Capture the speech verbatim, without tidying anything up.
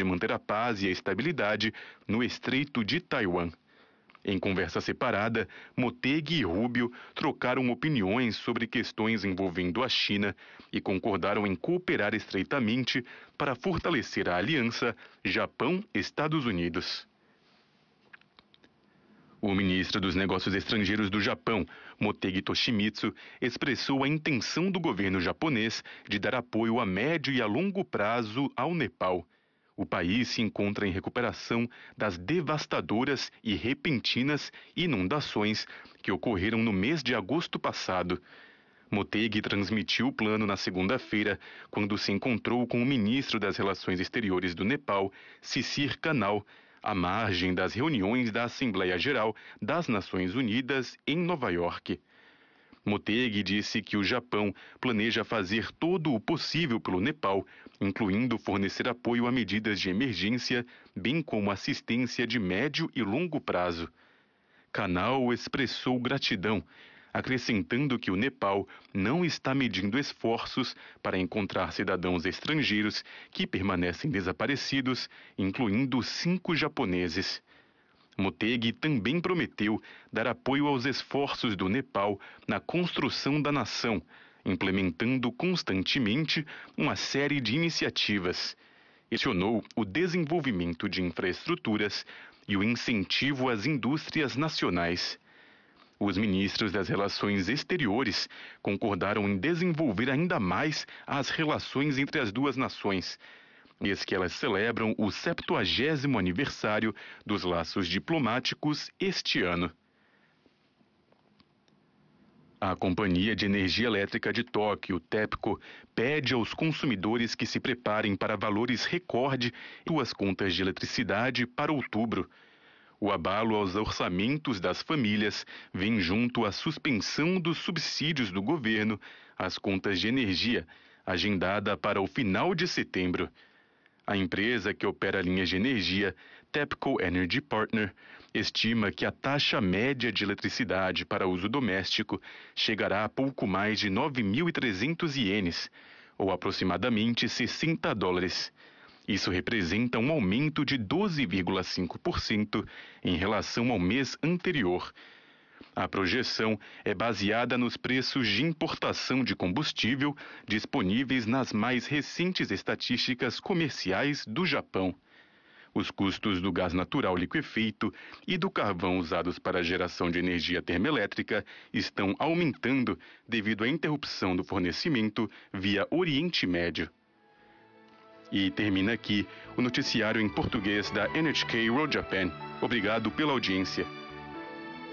manter a paz e a estabilidade no Estreito de Taiwan. Em conversa separada, Motegi e Rubio trocaram opiniões sobre questões envolvendo a China e concordaram em cooperar estreitamente para fortalecer a aliança Japão-Estados Unidos. O ministro dos Negócios Estrangeiros do Japão, Motegi Toshimitsu, expressou a intenção do governo japonês de dar apoio a médio e a longo prazo ao Nepal. O país se encontra em recuperação das devastadoras e repentinas inundações que ocorreram no mês de agosto passado. Motegi transmitiu o plano na segunda-feira, quando se encontrou com o ministro das Relações Exteriores do Nepal, Sisir Kanal, à margem das reuniões da Assembleia Geral das Nações Unidas em Nova York. Motegi disse que o Japão planeja fazer todo o possível pelo Nepal, incluindo fornecer apoio a medidas de emergência, bem como assistência de médio e longo prazo. Kanal expressou gratidão, acrescentando que o Nepal não está medindo esforços para encontrar cidadãos estrangeiros que permanecem desaparecidos, incluindo cinco japoneses. Motegi também prometeu dar apoio aos esforços do Nepal na construção da nação, implementando constantemente uma série de iniciativas. Mencionou o desenvolvimento de infraestruturas e o incentivo às indústrias nacionais. Os ministros das Relações Exteriores concordaram em desenvolver ainda mais as relações entre as duas nações, eis que elas celebram o septuagésimo aniversário dos laços diplomáticos este ano. A Companhia de Energia Elétrica de Tóquio, TEPCO, pede aos consumidores que se preparem para valores recorde em suas contas de eletricidade para outubro. O abalo aos orçamentos das famílias vem junto à suspensão dos subsídios do governo às contas de energia, agendada para o final de setembro. A empresa que opera linhas de energia, TEPCO Energy Partner, estima que a taxa média de eletricidade para uso doméstico chegará a pouco mais de nove mil e trezentos ienes, ou aproximadamente sessenta dólares. Isso representa um aumento de doze vírgula cinco por cento em relação ao mês anterior. A projeção é baseada nos preços de importação de combustível disponíveis nas mais recentes estatísticas comerciais do Japão. Os custos do gás natural liquefeito e do carvão usados para a geração de energia termoelétrica estão aumentando devido à interrupção do fornecimento via Oriente Médio. E termina aqui o noticiário em português da N H K World Japan. Obrigado pela audiência.